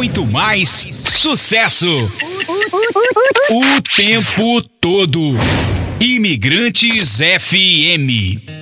muito mais sucesso o tempo todo. Imigrantes FM.